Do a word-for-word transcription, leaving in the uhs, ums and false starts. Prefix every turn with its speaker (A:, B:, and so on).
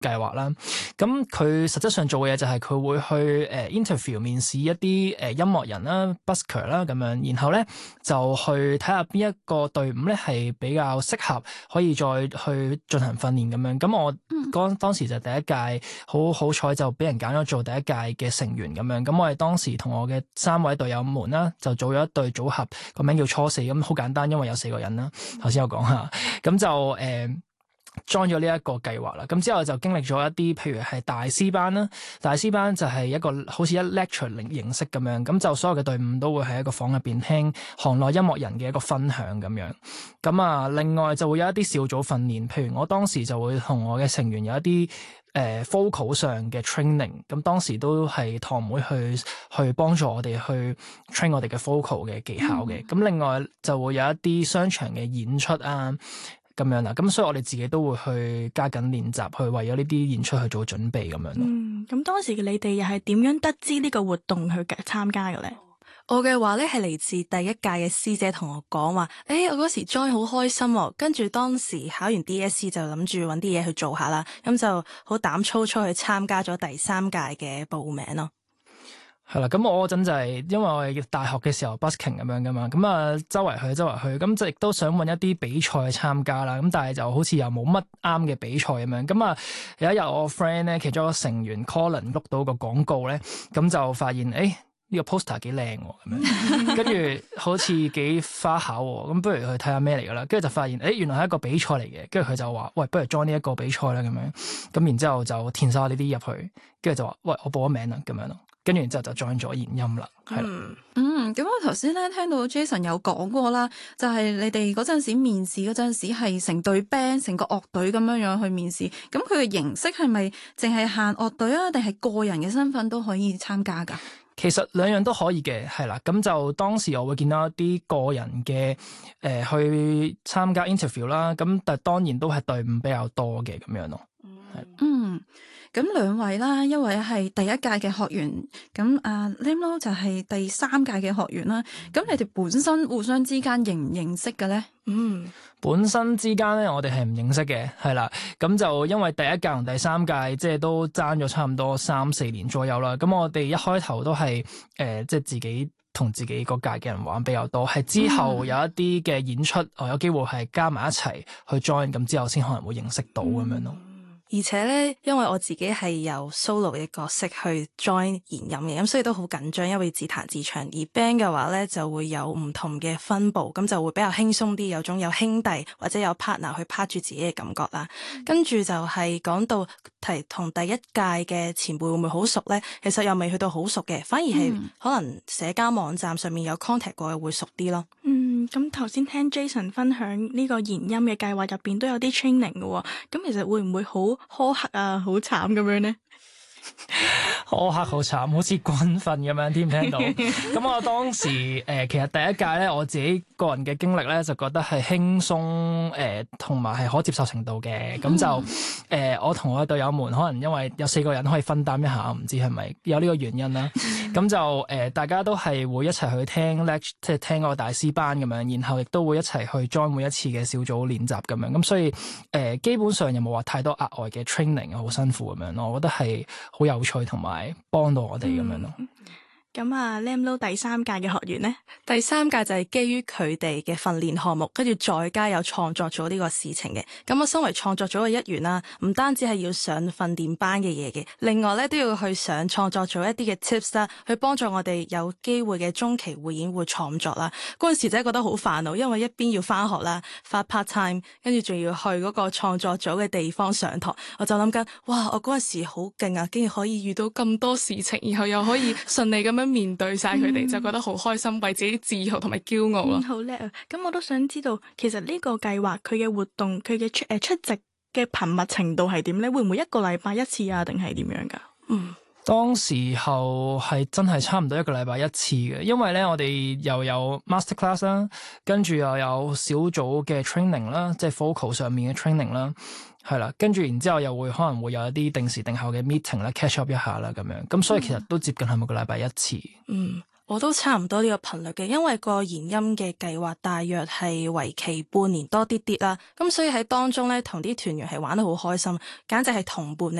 A: 計劃啦。咁佢實質上做嘅嘢就係佢會去誒、呃、interview 面試一啲誒、呃、音樂人啦、busker 啦咁樣，然後咧就去睇下邊一個隊伍咧係比較適合可以再去進行訓練咁樣。咁我當當時就第一屆好好彩就俾人揀咗做第一屆嘅成員咁樣。咁我哋當時同我嘅三位隊友們啦，就組咗一隊組合，個名叫初四。咁好簡單，因為有四個人啦。頭先有講下，咁就誒。呃 join 咗呢一個計劃啦，咁之後就經歷咗一啲，譬如係大師班啦，大師班就係一個好似一 lecture 形式咁樣，咁就所有嘅隊伍都會喺一個房入邊聽行內音樂人嘅一個分享咁樣。咁啊，另外就會有一啲小組訓練，譬如我當時就會同我嘅成員有一啲誒、呃、vocal 上嘅 training，咁當時都係堂妹去去幫助我哋去 train 我哋嘅 vocal 嘅技巧嘅。咁、嗯、另外就會有一啲商場嘅演出啊。咁樣啦，咁所以我哋自己都會去加緊練習，去為咗呢啲演出去做準備咁樣咯。
B: 嗯，咁當時嘅你哋又係點樣得知呢個活動去參加嘅咧？
C: 我嘅話咧係嚟自第一屆嘅師姐同我講話，誒、欸，我嗰時 join 好開心喎，跟住當時考完 D S E 就諗住搵啲嘢去做下啦，咁就好膽粗粗去參加咗第三屆嘅報名咯。
A: 係啦，咁我嗰陣就係因為我係大學嘅時候 busking 咁樣噶嘛，咁啊周圍去周圍去，咁即係亦都想搵一啲比賽去參加啦，咁但係就好似又冇乜啱嘅比賽咁樣，咁啊有一日我 friend 咧，其中一個成員 Colin 碌到個廣告咧，咁就發現誒呢個 poster 幾靚喎，咁樣，跟住好似幾花巧喎，咁不如去睇下咩嚟噶啦，跟住就發現誒原來係一個比賽嚟嘅，跟住佢就話喂，不如 join 呢一個比賽啦咁樣，咁然之後就填晒呢啲入去，跟住就話喂，我報咗名啦咁樣咯。跟住然之後就 join 咗研音啦，係啦。
D: 嗯，嗯，咁我頭先咧聽到 Jason 有講過啦，就係、是、你哋嗰陣時面試嗰陣時係成隊 band 成個樂隊咁樣樣去面試，咁佢嘅形式係咪淨係限樂隊啊，定係個人嘅身份都可以參加㗎？
A: 其實兩樣都可以嘅，係啦。咁就當時我會見到一啲個人嘅誒、呃、去參加 interview 啦，咁但係當然都係隊伍比較多嘅咁樣咯。係。
D: 嗯。咁兩位啦，一位係第一屆嘅學員，咁啊 Lamlo 就係第三屆嘅學員啦。咁你哋本身互相之間認唔認識嘅咧？
A: 嗯，本身之間咧，我哋係唔認識嘅，係啦。咁就因為第一屆同第三屆即係都爭咗差唔多三四年左右啦。咁我哋一開頭都係誒、呃，即係自己同自己個屆嘅人玩比較多，係之後有一啲嘅演出，我、嗯、有機會係加埋一齊去 join，咁之後先可能會認識到咁樣咯。
C: 而且咧，因為我自己係由 solo 嘅角色去 join 研音嘅，咁所以都好緊張，因為自彈自唱。而 band 嘅話咧，就會有唔同嘅分部，咁就會比較輕鬆啲，有種有兄弟或者有 partner 去拍住自己嘅感覺啦。嗯、跟住就係講到提同第一屆嘅前輩會唔會好熟咧？其實又未去到好熟嘅，反而係可能社交網站上面有 contact 過嘅會熟啲咯。
B: 嗯，咁頭先聽 Jason 分享呢個研音嘅計劃入邊都有啲 training 嘅，咁其實會唔會好苛刻啊，好慘咁樣咧？
A: 苛刻好慘，好似軍訓咁樣添，聽到。咁我當時誒、呃，其實第一屆咧，我自己個人嘅經歷咧，就覺得係輕鬆誒，同埋係可接受程度嘅。咁就誒、呃，我同我嘅隊友們，可能因為有四個人可以分擔一下，唔知係咪有呢個原因啦。咁就誒、呃，大家都係會一齊去聽 lecture，即係聽嗰個大師班咁樣，然後亦都會一齊去 join 每一次嘅小組練習咁樣。咁所以誒、呃，基本上又冇話太多額外嘅 training，好辛苦咁樣咯。我覺得係好有趣同埋幫到我哋咁樣咯。
B: 咁啊 Lamlo 第三屆嘅學員呢？
C: 第三屆就係基於佢哋嘅訓練項目，跟住再加有創作組呢個事情嘅。咁我身為創作組嘅一員啦，唔單止係要上訓練班嘅嘢嘅，另外咧都要去上創作組一啲嘅 tips 啦，去幫助我哋有機會嘅中期匯演會創作啦。嗰陣時真係覺得好煩惱，因為一邊要翻學啦，發 part time， 跟住仲要去嗰個創作組嘅地方上堂，我就諗緊，哇！我嗰陣時好勁啊，竟然可以遇到咁多事情，然後又可以順利咁樣面對晒佢哋，就覺得好開心，為自己自豪同埋驕傲咯。
B: 嗯，好叻啊！咁我都想知道，其實呢個計劃佢嘅活動，佢嘅出誒出席嘅頻密程度係點咧？會唔會一個禮拜一次啊？定係點樣噶？
A: 嗯，當時候係真係差唔多一個禮拜一次嘅，因為咧我哋又有 master class 啦，跟住又有小組嘅 training 啦，即係 vocal 上面嘅 training 啦。係啦，跟住然之後又會可能會有一啲定時定候嘅 meeting 啦，catch up 一下啦咁樣，咁所以其實都接近係每個禮拜一次。
C: 嗯， 我都差唔多呢個頻率嘅，因為個研音嘅計劃大約係為期半年多啲啲啦，咁所以喺當中咧同啲團員係玩得好開心，簡直係同伴嚟